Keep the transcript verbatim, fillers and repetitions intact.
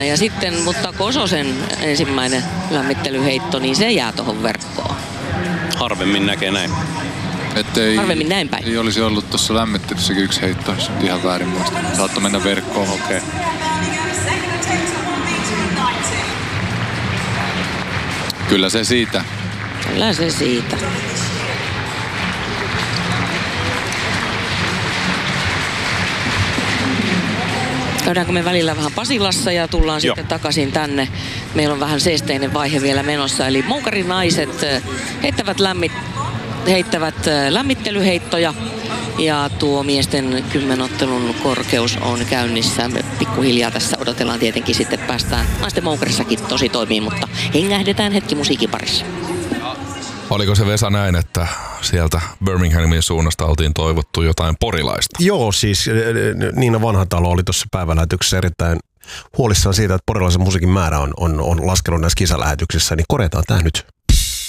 Ja sitten, mutta Kososen ensimmäinen lämmittelyheitto, niin se jää tuohon verkkoon. Harvemmin näkee näin. Ettei, Harvemmin näin päin. Ei olisi ollut tuossa lämmittelyssäkin yksi heitto, jos on ihan väärin muista. Saattoi mennä verkkoon. Okei. Okay. Kyllä se siitä. Kyllä se siitä. Käydäänkö me välillä vähän Pasilassa ja tullaan Joo. sitten takaisin tänne. Meillä on vähän seesteinen vaihe vielä menossa. Eli Moukarin naiset heittävät, lämmit, heittävät lämmittelyheittoja. Ja tuo miesten kymmenottelun korkeus on käynnissä. Pikkuhiljaa tässä odotellaan tietenkin sitten päästään. Naisten Moukarissakin tosi toimii, mutta hengähdetään hetki musiikin parissa. Oliko se Vesa näin, että sieltä Birminghamin suunnasta oltiin toivottu jotain porilaista? Joo, siis Niina Vanhatalo oli tuossa päivälähetyksessä erittäin huolissaan siitä, että porilaisen musiikin määrä on, on, on laskenut näissä kisalähetyksissä, niin korjataan tämä nyt.